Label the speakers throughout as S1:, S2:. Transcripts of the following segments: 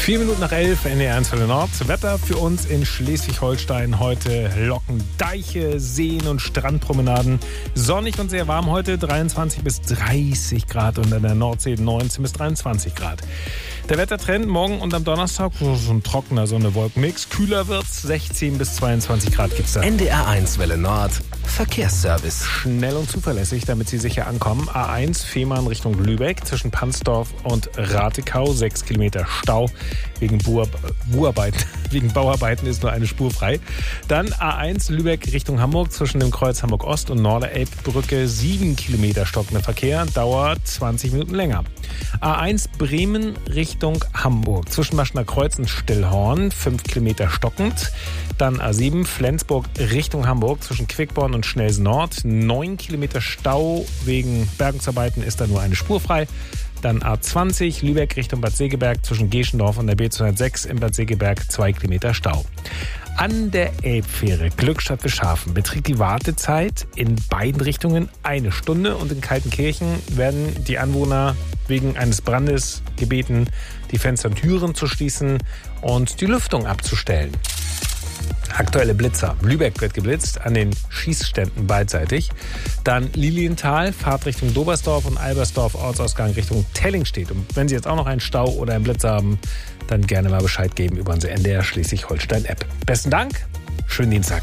S1: 4 Minuten nach 11, NDR 1 für den Nord. Wetter für uns in Schleswig-Holstein heute locken Deiche, Seen und Strandpromenaden. Sonnig und sehr warm heute, 23 bis 30 Grad und an der Nordsee 19 bis 23 Grad. Der Wettertrend morgen und am Donnerstag, so ein trockener Sonne-Wolken-Mix. Kühler wird's, 16 bis 22 Grad gibt's da.
S2: NDR 1 Welle Nord, Verkehrsservice.
S1: Schnell und zuverlässig, damit Sie sicher ankommen. A1 Fehmarn Richtung Lübeck zwischen Pansdorf und Ratekau. 6 Kilometer Stau wegen Bauarbeiten. Wegen Bauarbeiten ist nur eine Spur frei. Dann A1 Lübeck Richtung Hamburg zwischen dem Kreuz Hamburg Ost und Norderelbbrücke. 7 Kilometer stockender Verkehr, dauert 20 Minuten länger. A1 Bremen Richtung Hamburg zwischen Maschner Kreuz und Stillhorn. 5 Kilometer stockend. Dann A7 Flensburg Richtung Hamburg zwischen Quickborn und Schnelsen Nord. 9 Kilometer Stau wegen Bergungsarbeiten, ist da nur eine Spur frei. Dann A20 Lübeck Richtung Bad Segeberg zwischen Geschendorf und der B206 in Bad Segeberg 2 Kilometer Stau. An der Elbfähre Glückstadt Bischhafen beträgt die Wartezeit in beiden Richtungen 1 Stunde und in Kaltenkirchen werden die Anwohner wegen eines Brandes gebeten, die Fenster und Türen zu schließen und die Lüftung abzustellen. Aktuelle Blitzer. Lübeck wird geblitzt, an den Schießständen beidseitig. Dann Lilienthal, Fahrt Richtung Dobersdorf und Albersdorf, Ortsausgang Richtung Tellingstedt. Und wenn Sie jetzt auch noch einen Stau oder einen Blitzer haben, dann gerne mal Bescheid geben über unsere NDR Schleswig-Holstein-App. Besten Dank, schönen Dienstag.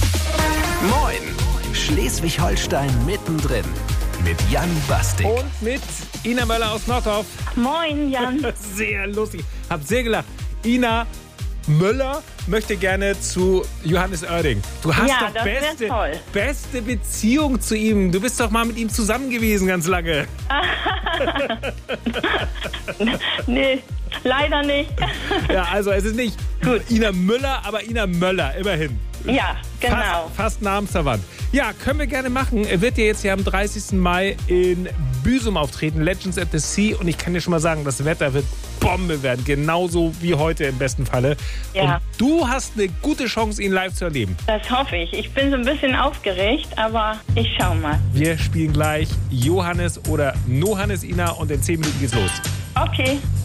S2: Moin, Schleswig-Holstein mittendrin mit Jan Bastik.
S1: Und mit Ina Möller aus Nordorf.
S3: Moin, Jan.
S1: Sehr lustig, hab sehr gelacht. Ina Möller möchte gerne zu Johannes Oerding. Du hast
S3: Ja,
S1: doch
S3: das
S1: beste Beziehung zu ihm. Du bist doch mal mit ihm zusammen gewesen ganz lange.
S3: Nee, leider nicht.
S1: Ja, also es ist nicht
S3: Gut.
S1: Ina Müller, aber Ina Möller, immerhin.
S3: Ja, genau.
S1: Fast namensverwandt. Ja, können wir gerne machen. Er wird ja jetzt hier am 30. Mai in Büsum auftreten, Legends at the Sea. Und ich kann dir schon mal sagen, das Wetter wird Bombe werden. Genauso wie heute im besten Falle.
S3: Ja.
S1: Und du hast eine gute Chance, ihn live zu erleben.
S3: Das hoffe ich. Ich bin so ein bisschen aufgeregt, aber ich schau mal.
S1: Wir spielen gleich Johannes oder Nohannes, Ina, und in 10 Minuten geht's los.
S3: Okay.